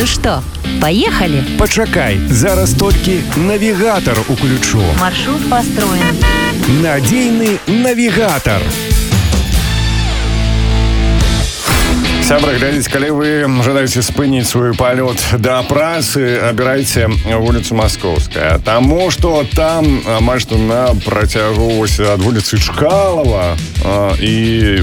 Ну что, поехали? Пачакай, зараз толькі навігатор уключу. Маршрут построен. Надзейны навігатор. Сябры, глядзіце, калі вы жадаеце спыніць свой палёт да працы, абірайце вуліцу Маскоўская. Таму што там амаль што на працягу ад вуліцы Чкалова і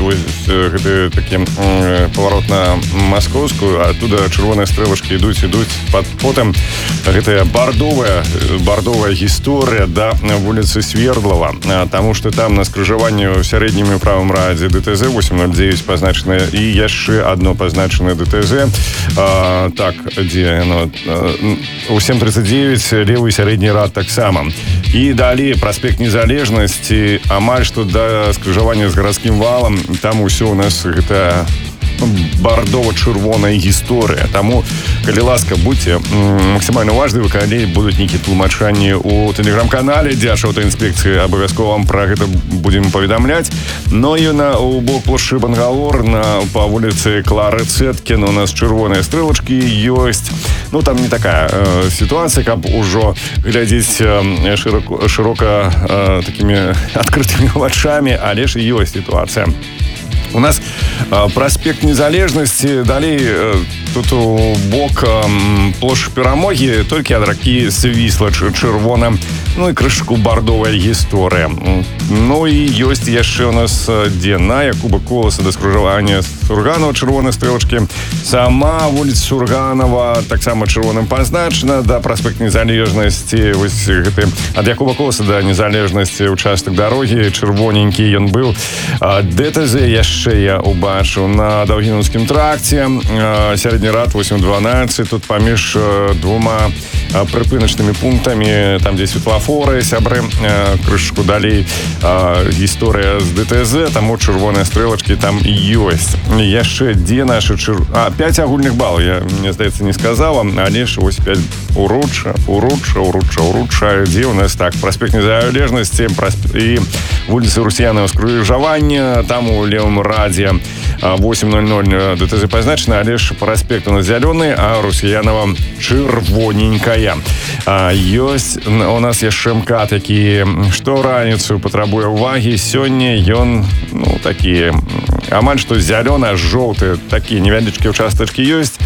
гэты такі паварот на Маскоўскую, адтуда чырвоныя стрэлачкі ідуць, потым гэтая бардовая гісторыя да вуліцы Свердлова. Таму што там на скрыжаванні ў сярэднім і правым радзе ДТЗ 809 пазначана і яшчэ одно позначенное ДТЗ. Так, где оно? У 739 левый средний рад так само. И далее проспект Незалежности, амаль что до скрыжавання с городским валом, там все у нас это бардово-чырвоная гісторыя. Таму, калі ласка, будьте максімальна уважлівы, калі будуць нейкія тлумачанні ў тэлеграм-канале Дзяржаўтаінспекцыі, абавязкова вам пра гэта будзем паведамляць. Но і у бок плошчы Бангалор па вуліцы Клары Цэткін у нас чырвоныя стрэлачкі ёсць. Ну, там не такая сітуацыя, каб ужо глядзець шырока такімі адкрытымі вачамі, але ж ёсць сітуацыя. У нас проспект Незалежности, далей тут у бок площадь Перамоги, толькі ад ракі Свісла чырвона, ну і крышку бардовая гісторыя. Ну і ёсць яшчэ у нас дзе на Якуба Коласа да скрыжавання Сурганова чырвонай стрэлачкі. Сама вуліца Сурганова таксама чырвоным пазначана, да проспект Незалежности, вось гэты ад Якуба Коласа да Незалежности участак дарогі чырвоненькі ён быў. ДТЗ яшчэ я убачыў на Даўгінаўскім тракце, сярэдні рад 812, тут паміж двума прыпыначнымі пунктамі, там дзе светлафоры, сябры, крышку далей гісторыя з ДТЗ, таму чырвоныя стрэлачкі там ёсць. Яшчэ дзе нашы 5 агульных балаў, я, мне здаецца, не сказала, але ж вось 5 уруча, дзе у нас так, проспект Незалежности і вуліца Русіянова скрыжавання, там у левым раде 8.00 ДТЗ позначена, але ж проспект у нас зялёны, а Русіянова чырвоненькая. Ёсць у нас яшчэ МКАД, які штораніцу патрабуе ўвагі. Сёння ён, ну, такі амаль што зялёна-жоўты, такія невялічкія ўчастачкі ёсць,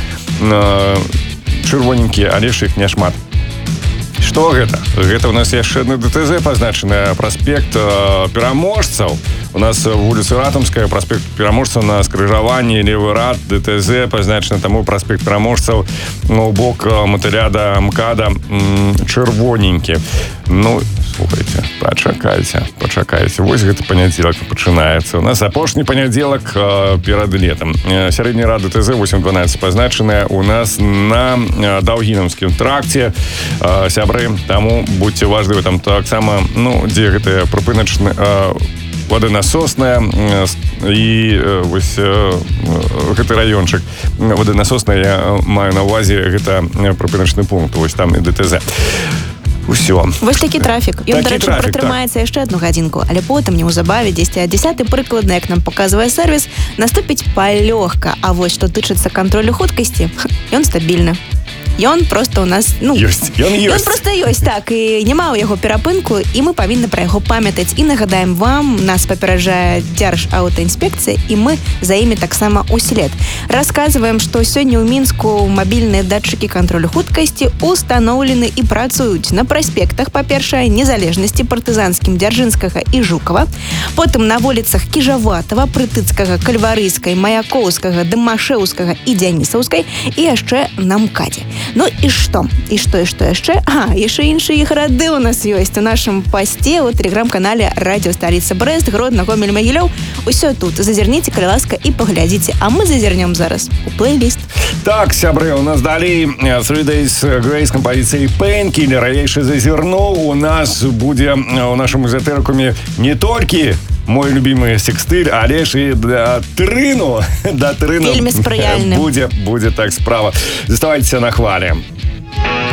чырвоненькія, але ж іх няшмат. Што гэта? Гэта у нас яшчэ адна ДТЗ пазначаная, проспект Пераможцаў. У нас вуліца Ратумская, проспект Пераможцаў на скрыжаванні, левы рад, ДТЗ пазначана, таму проспект Пераможцаў у бок матыляда МКАДа чырвоненькі. Ну, слухайте, пачакайце. Вось гэты панядзелак пачынаецца. У нас апошні панядзелак перад летам. Сярэдні рад ДТЗ 8.12 пазначаная у нас на Даўгінаўскім тракце. Сябры, таму будьце уважлівы, там таксама, ну, дзе гэтая прыпыначная водонасосная і вось гэты раёнчык водонасосная, я маю на ўвазе, гэта прыпыначны пункт, вось там і ДТЗ. Усё. Вось такі трафік. Ён, дарэчы, пратрымаецца яшчэ одну гадзінку, але потым неўзабаве 10:10 прыкладна, як нам паказвае сервіс, наступіць палёгка. А вось што тычыцца кантролю хуткасці, ён стабільны. Ён просто у нас, ну, ён просто ёсць, так, і няма ў яго перапынку, і мы павінны пра яго памятаць. І нагадаем вам, нас папераджае Дзяржаўтаінспекцыя, і мы за імі таксама услед. Расказваем, што сёння ў Мінску мабільныя датчыкі кантролю хуткасці устаноўлены і працуюць на праспектах, па-першае, Незалежнасці, Партызанскім, Дзяржынскага і Жукава, потым на вуліцах Кіжаватава, Прытыцкага, Кальварыйскай, Маяковскага, Дымашэўскага і Дзянісаўскай, і яшчэ на МКАДе. Ну і што? І што яшчэ? Яшчэ іншыя гарады у нас ёсць у нашым пасце, у тэлеграм-канале Радіо Сталіца Брэст, Гродно, Гомель, Магілёў. Усё тут. Зазірніце, калі ласка, і паглядзіце. А мы зазірнем зараз у плейліст. Так, сябры, у нас далей 3 Days Grace кампазіцыі Painkiller. Я яшчэ зазірнуў, у нас будзе у нашым эзотэрыкуме не толькі мой любимый секстыль, але ж і да трыну вельмі спрыяльны будзе так справа. Заставайцеся на хвале.